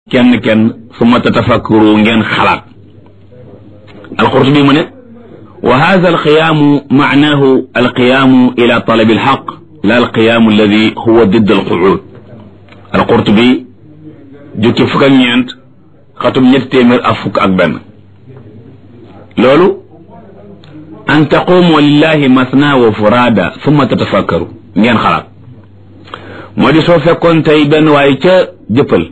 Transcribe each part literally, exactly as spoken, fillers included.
kenn kenn summa tatafakkaru ngeen xalaat al-Qurtubi mu ne wa hadha al-qiyaamu ma'naahu al-qiyaamu ila talabi al-haqq la al-qiyaamu alladi huwa didd al-qu'ud. al-Qurtubi jukki fukk ak ñeent xatum ñetti téeméer ak fukk ak benn loolu an taqumu lillahi masna wa furada summa tatafakkaru ngeen xalaat moo di soo fekkoon tey benn waaye ca jëppal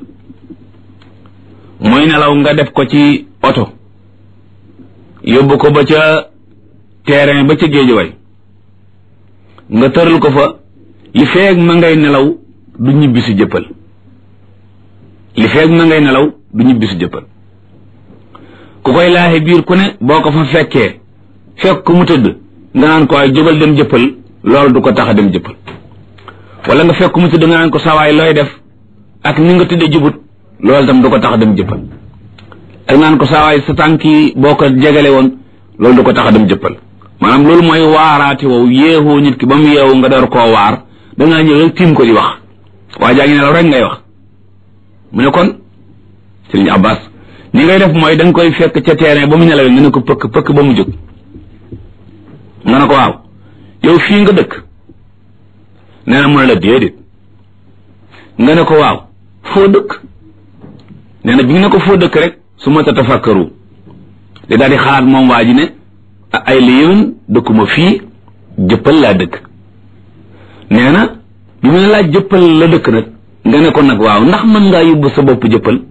mooy nelaw nga def ko ci oto yóbbu ko ba ca terrain ba ca géej way nga tëral ko fa li feeg ma ngay nelaw du ñibbi si jëppal li feeg ma ngay nelaw du ñibbi si jëppal ku koy laaxe biir ku ne boo ko fa fekkee fekk ku mu tëdd nga naan ko ay jógal dem jëppal loolu du ko tax a dem jëppal wala nga fekk ku mu tëdd nga naan ko sawaay looy def ak ni nga tëddee jubut loolu tam du ko tax a dem jëppal ak naan ko sawaay sa tànk yi boo ko jegale woon loolu du ko tax a dem jëppal maanaam loolu mooy waaraati wow yeexoo nit ki ba mu yeewu nga door koo waar dangaa ñëw rek tiim ko di wax waa jaa ngi nelaw rek ngay wax mu ne kon Sëriñ Abbas ni ngay def mooy da nga koy fekk ca terrain ba mu nelawee nga ne ko pëkk pëkk ba mu jóg nga ne ko waaw yow fii nga dëkk nee na mu ne la déedéet nga ne ko waaw foo dëkk nee na bi nga ne ko foo dëkk rek su ma tatafakkaru di daal di xalaat moom waa ji ne ay la yéwén dëkkuma fii jëppal laa dëkk nee na bi mu ne laa jëppal la dëkk nag nga ne ko nag waaw ndax mën ngaa yóbbu sa bopp jëppal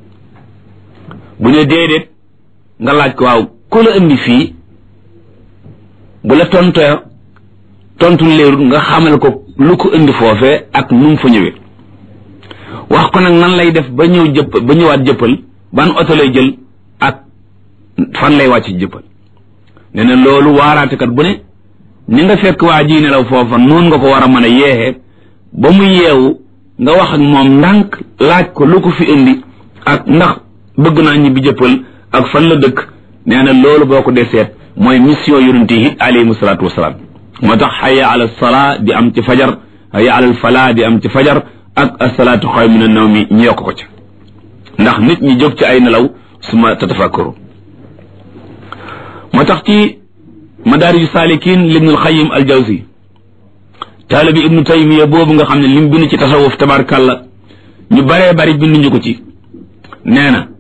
bu ne déedéet nga laaj ko waaw ku la indi fii bu la tontoo tontu leerul nga xamal ko lu ko indi foofee ak nu mu fa ñëwee wax ko nag nan lay def ba ñëw jëpp ba ñëwaat jëppal ban oto lay jël ak fan lay wàcc jëppal nee na loolu waaraatekat bu ne ni nga fekk waa ji nelaw foofa noonu nga ko war a mën a yeexee ba mu yeewu nga wax ak moom ndànk laaj ko lu ko fi indi ak ndax bëgg naa ñibbi jëppal ak fan la dëkk nee na loolu boo ko dee seet mooy mission yonent yi alayhimu salaatu wasalaam moo tax hayya ala salaa di am ci fajar hayya ala falaa di am ci fajar ak asalaatu xayrun mina nawmi ñu yokk ko ca ndax nit ñi jóg ci ay nelaw suma tatafakkaru moo tax ci madaariju saalikiin libnul xayim al jawzi taalibi ibnu taymiya boobu nga xam ne lim bind ci tasawuf tabarkàlla ñu baree bari binduñu ko ci nee na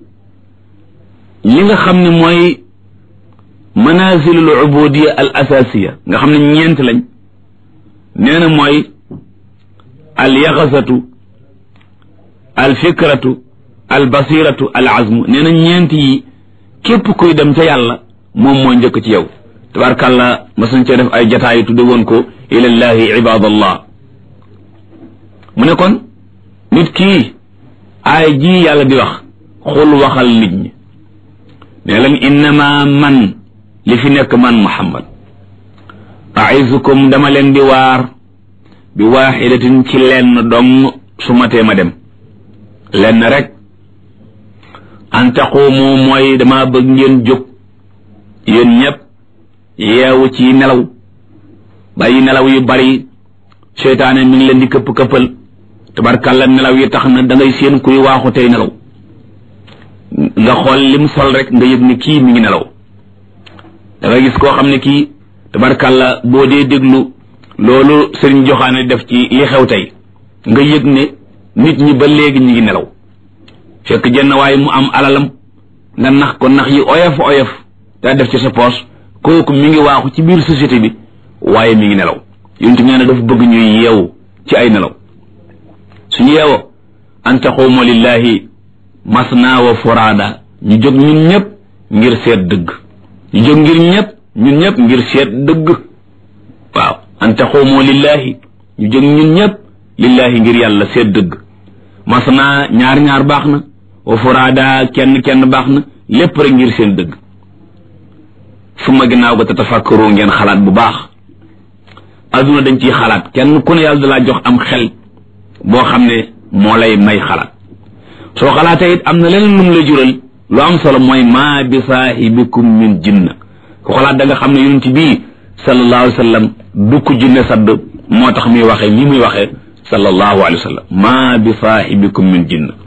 li nga xam ne mooy manazilul ubudiya al asasiya nga xam ne ñeent lañ nee na mooy al yaxasatu al fikratu al basiratu al azmu nee na ñeent yi képp kuy dem ca yàlla moom moo njëkk ci yow tabarkàlla masuñ cee def ay jataay tudde woon ko ilallahi ibadallah mu ne kon nit kii aay ji yàlla di wax xul waxal nit ñi ne leen innama man li fi nekk man muhammad aizukum dama leen di waar bi waaxidatin ci lenn dong su matee ma dem lenn rek an taqumu mooy dama bëgg ngeen jóg yéen ñëpp yeewu ci nelaw bàyyi nelaw yu bari seytaane mi ngi leen di këpp këppal tabarkàlla nelaw yi tax na da ngay seen kuy waaxu tey nelaw nga xool lim sol rek nga yëg ni kii mi ngi nelaw da ngay gis koo xam ne kii tabarkàlla boo dee déglu loolu sëriñ joxaane def ci li xew tey nga yëg ne nit ñi ba léegi ñi ngi nelaw fekk jenn waaye mu am alalam nga nax ko nax yi oyof oyof daa def ci sa poos kooku mi ngi waaxu ci biir société bi waaye mi ngi nelaw yonent nee na dafa bëgg ñuy yeewu ci ay nelaw suñu yeewoo an taqumu lillahi masna wa furaada ñu jóg ñun ñëpp ngir seet dëgg ñu jóg ngir ñëpp ñun ñëpp ngir seet dëgg waaw an taqumu lillahi ñu jóg ñun ñëpp lillahi ngir yàlla seet dëgg masna ñaar ñaar baax na wa furaada kenn kenn baax na lépp rek ngir seen dëgg suma ginnaaw ba tatafakkaru ngeen xalaat bu baax adduna dañ ciy xalaat kenn ku ne yàlla dalaa jox am xel boo xam ne moo lay may xalaat soo xalaatee it am na leneen lu mu la jural lu am solo mooy maa bi saahibikum min jinna ku xalaat da nga xam ne yonent bii sallallahu alayhi wa sallam du ko jinne sadd moo tax muy waxee ni muy waxee sallallahu alayhi wa sallam maa bi saahibikum min jinna